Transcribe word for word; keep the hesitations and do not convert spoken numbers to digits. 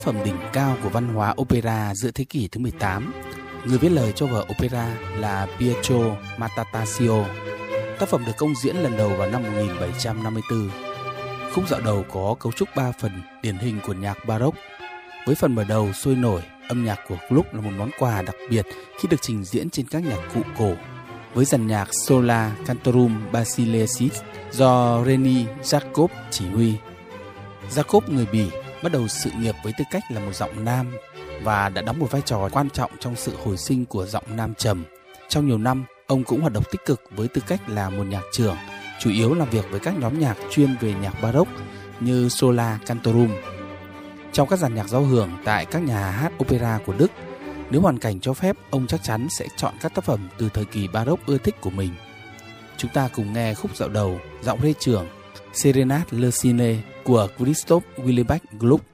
phẩm đỉnh cao của văn hóa opera giữa thế kỷ thứ mười tám. Người viết lời cho vở opera là Pietro Matattasio. Tác phẩm được công diễn lần đầu vào năm một nghìn bảy trăm năm mươi tư. Khúc dạo đầu có cấu trúc ba phần điển hình của nhạc Baroque. Với phần mở đầu sôi nổi, âm nhạc của Gluck là một món quà đặc biệt khi được trình diễn trên các nhạc cụ cổ. Với dàn nhạc Sola Cantorum Basileus do René Jacob chỉ huy. Jacob người Bỉ bắt đầu sự nghiệp với tư cách là một giọng nam và đã đóng một vai trò quan trọng trong sự hồi sinh của giọng nam trầm. Trong nhiều năm, ông cũng hoạt động tích cực với tư cách là một nhạc trưởng, chủ yếu làm việc với các nhóm nhạc chuyên về nhạc Baroque như Sola Cantorum. Trong các dàn nhạc giao hưởng tại các nhà hát opera của Đức, nếu hoàn cảnh cho phép, ông chắc chắn sẽ chọn các tác phẩm từ thời kỳ Baroque ưa thích của mình. Chúng ta cùng nghe khúc dạo đầu, giọng rê trưởng Serenade Le Cygne của Christoph Willibald Gluck.